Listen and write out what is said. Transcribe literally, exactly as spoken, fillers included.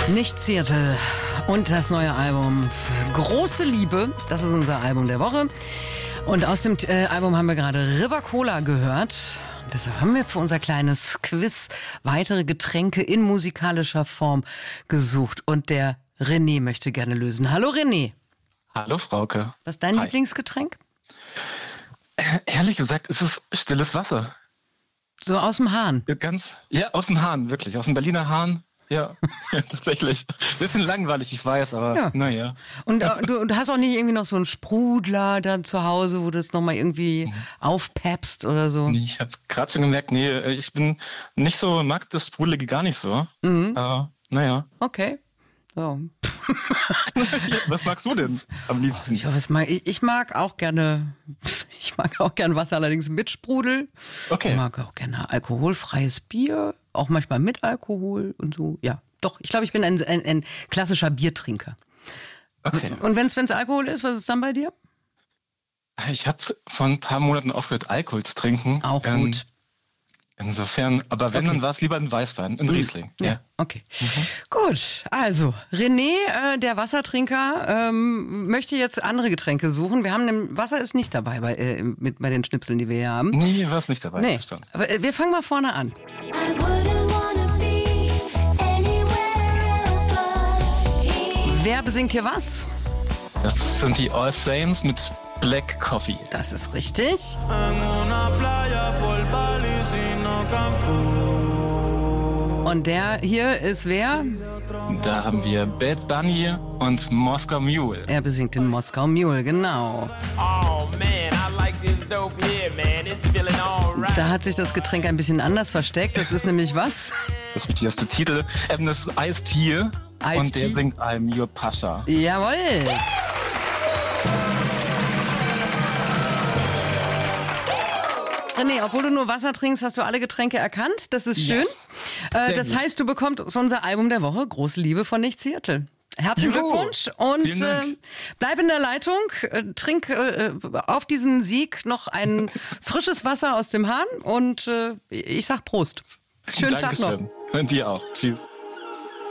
Nicht Seattle und das neue Album Große Liebe, das ist unser Album der Woche. Und aus dem äh, Album haben wir gerade River Cola gehört. Deshalb haben wir für unser kleines Quiz weitere Getränke in musikalischer Form gesucht. Und der René möchte gerne lösen. Hallo René. Hallo Frauke. Was ist dein Hi. Lieblingsgetränk? Äh, ehrlich gesagt, ist es stilles Wasser. So aus dem Hahn? Ganz, ja, aus dem Hahn, wirklich. Aus dem Berliner Hahn. Ja, tatsächlich. Bisschen langweilig, ich weiß, aber Ja. naja. Und äh, du, du hast auch nicht irgendwie noch so einen Sprudler dann zu Hause, wo du es nochmal irgendwie mhm. aufpeppst oder so? Nee, ich habe gerade schon gemerkt, nee, ich bin nicht so, mag das Sprudelige gar nicht so. Mhm. Aber naja. Okay. So. Was magst du denn am liebsten? Ich, hoffe, es mag, ich, ich mag auch gerne, ich mag auch gerne Wasser, allerdings mit Sprudel. Okay. Ich mag auch gerne alkoholfreies Bier, auch manchmal mit Alkohol und so. Ja, doch, ich glaube, ich bin ein, ein, ein klassischer Biertrinker. Okay. Und wenn es Alkohol ist, was ist dann bei dir? Ich habe vor ein paar Monaten aufgehört, Alkohol zu trinken. Auch ähm, gut. Insofern, aber wenn, Okay. dann war es lieber ein Weißwein, ein Riesling. Ja, Ja. okay. Mhm. Gut, also René, äh, der Wassertrinker, ähm, möchte jetzt andere Getränke suchen. Wir haben nem- Wasser ist nicht dabei bei, äh, mit, bei den Schnipseln, die wir hier haben. Nee, war es nicht dabei. Nee, das stimmt. aber äh, wir fangen mal vorne an. I wouldn't wanna be anywhere else but here. Wer besingt hier was? Das sind die All Saints mit Black Coffee. Das ist richtig. En una playa por Bali, sino Cancún. Und der hier ist wer? Da haben wir Bad Bunny und Moscow Mule. Er besingt den Moskau Mule, genau. Oh man, I like this dope here, man. It's feeling alright. Da hat sich das Getränk ein bisschen anders versteckt. Das ist nämlich was? Das ist der erste Titel. Ähm, das ist Ice-T. Ice-T? Und der singt I'm Your Pasha. Jawohl. René, obwohl du nur Wasser trinkst, hast du alle Getränke erkannt. Das ist schön. Yes. Äh, Sehr das gut. heißt, du bekommst unser Album der Woche, Große Liebe von Nicht Seattle. Herzlichen Juhu. Glückwunsch und Vielen äh, Dank. bleib in der Leitung. Äh, trink äh, auf diesen Sieg noch ein frisches Wasser aus dem Hahn und äh, ich sag Prost. Schönen Tag noch. Dankeschön. Und dir auch. Tschüss.